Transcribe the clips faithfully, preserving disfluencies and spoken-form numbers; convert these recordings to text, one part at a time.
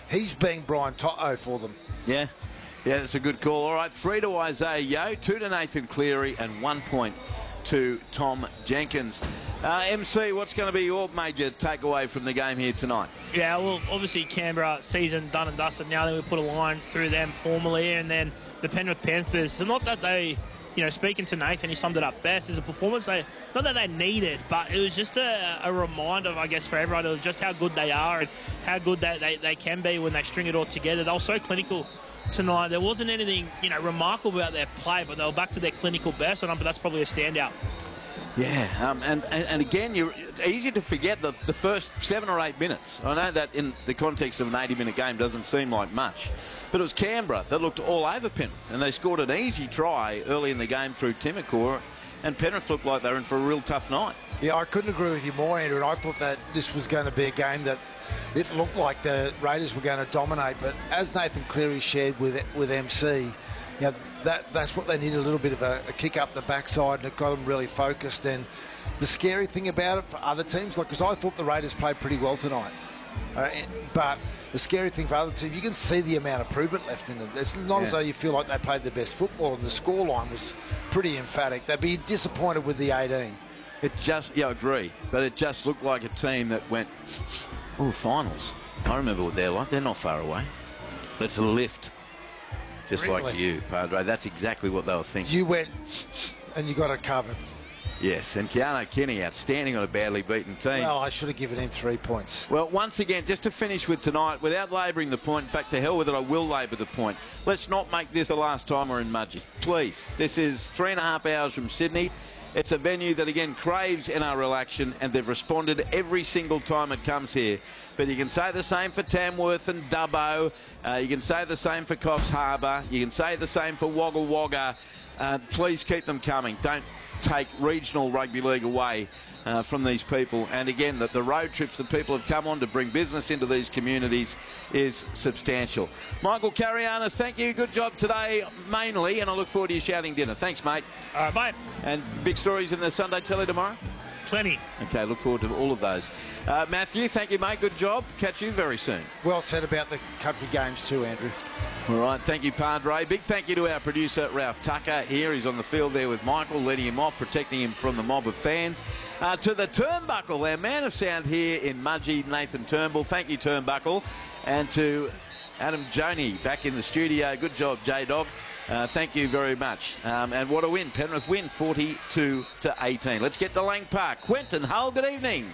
he's being Brian Toto for them. Yeah, yeah, that's a good call. All right, three to Isaiah Yeo, two to Nathan Cleary, and one point to Tom Jenkins. Uh, M C, what's going to be your major takeaway from the game here tonight? Yeah, well, obviously Canberra season done and dusted. Now that we put a line through them formally, and then the Penrith Panthers. Not that they, you know, speaking to Nathan, he summed it up best. As a performance, they not that they needed, but it was just a, a reminder, I guess, for everyone of just how good they are and how good they, they, they can be when they string it all together. They were so clinical tonight. There wasn't anything, you know, remarkable about their play, but they were back to their clinical best, and but that's probably a standout. Yeah, um, and, and, and again, you're easy to forget the, the first seven or eight minutes. I know that in the context of an eighty-minute game doesn't seem like much, but it was Canberra that looked all over Penrith, and they scored an easy try early in the game through Timokor, and Penrith looked like they were in for a real tough night. Yeah, I couldn't agree with you more, Andrew, and I thought that this was going to be a game that it looked like the Raiders were going to dominate, but as Nathan Cleary shared with with M C, you know, that, that's what they need, a little bit of a, a kick up the backside, and it got them really focused. And the scary thing about it for other teams, like, because I thought the Raiders played pretty well tonight, uh, and, but the scary thing for other teams, you can see the amount of improvement left in them. It's not yeah. as though you feel like they played the best football, and the scoreline was pretty emphatic. They'd be disappointed with the eighteen. It just, yeah, I agree, but it just looked like a team that went, oh, finals. I remember what they're like. They're not far away. Let's lift. Just really? Like you, Padre. That's exactly what they were thinking. You went and you got it covered. Yes, and Keanu Kenny, outstanding on a badly beaten team. Well, I should have given him three points. Well, once again, just to finish with tonight, without labouring the point, in fact, to hell with it, I will labour the point. Let's not make this the last time we're in Mudgee. Please. This is three and a half hours from Sydney. It's a venue that, again, craves N R L action, and they've responded every single time it comes here. But you can say the same for Tamworth and Dubbo. Uh, you can say the same for Coffs Harbour. You can say the same for Wagga Wagga. Uh, please keep them coming. Don't take regional rugby league away uh, from these people. And again, that the road trips that people have come on to bring business into these communities is substantial. Michael Carianis, thank you. Good job today, mainly, and I look forward to your shouting dinner. Thanks, mate. All right, mate. And big stories in the Sunday Telly tomorrow? Plenty. Okay, look forward to all of those. Uh, Matthew, thank you, mate. Good job. Catch you very soon. Well said about the country games too, Andrew. All right, thank you, Padre. Big thank you to our producer, Ralph Tucker. Here he's on the field there with Michael, leading him off, protecting him from the mob of fans. Uh, to the Turnbuckle, our man of sound here in Mudgee, Nathan Turnbull. Thank you, Turnbuckle. And to Adam Joney back in the studio. Good job, J-Dog. Uh, thank you very much. Um, and what a win. Penrith win forty-two to eighteen. Let's get to Lang Park. Quentin Hull, good evening.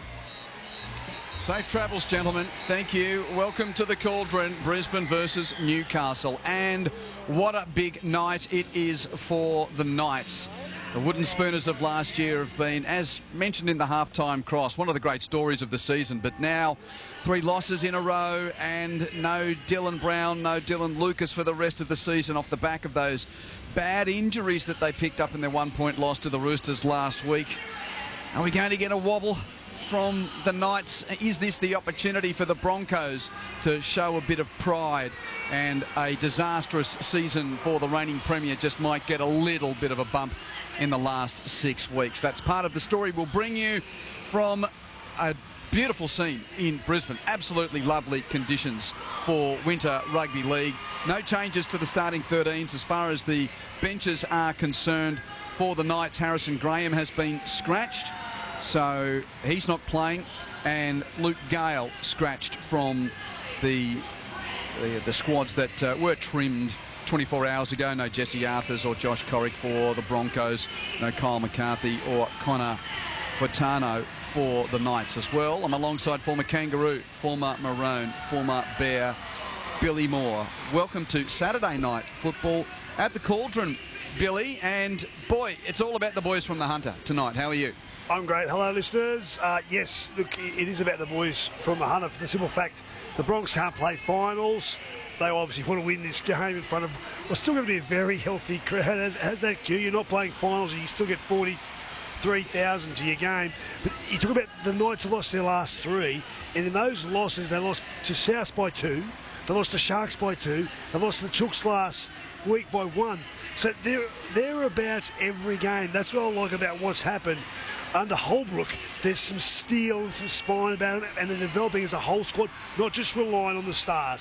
Safe travels, gentlemen. Thank you. Welcome to the Cauldron, Brisbane versus Newcastle. And what a big night it is for the Knights. The Wooden Spooners of last year have been, as mentioned in the halftime cross, one of the great stories of the season. But now, three losses in a row and no Dylan Brown, no Dylan Lucas for the rest of the season off the back of those bad injuries that they picked up in their one-point loss to the Roosters last week. Are we going to get a wobble from the Knights? Is this the opportunity for the Broncos to show a bit of pride? And a disastrous season for the reigning Premier just might get a little bit of a bump in the last six weeks. That's part of the story we'll bring you from a beautiful scene in Brisbane. Absolutely lovely conditions for winter rugby league. No changes to the starting thirteens as far as the benches are concerned. For the Knights, Harrison Graham has been scratched, so he's not playing, and Luke Gale scratched from the the, the squads that uh, were trimmed twenty-four hours ago. No Jesse Arthurs or Josh Corrick for the Broncos, no Kyle McCarthy or Connor Quintano for the Knights as well. I'm alongside former Kangaroo, former Maroon, former Bear, Billy Moore. Welcome to Saturday night football at the Cauldron, Billy, and boy, it's all about the boys from the Hunter tonight. How are you? I'm great. Hello, listeners. Uh, yes, look, it is about the boys from the Hunter for the simple fact the Bronx can't play finals. They obviously want to win this game in front of what's still going to be a very healthy crowd. As, as that queue, you're not playing finals and you still get forty-three thousand to your game. But you talk about the Knights have lost their last three, and in those losses, they lost to South by two, they lost to Sharks by two, they lost to the Chooks last week by one. So they're, they're abouts every game. That's what I like about what's happened. Under Holbrook, there's some steel and some spine about it, and they're developing as a whole squad, not just relying on the stars.